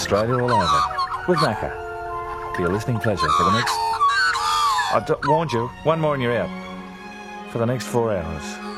Australia all over with Macca. To your listening pleasure for the next... I warned you, one more and you're out. For the next 4 hours.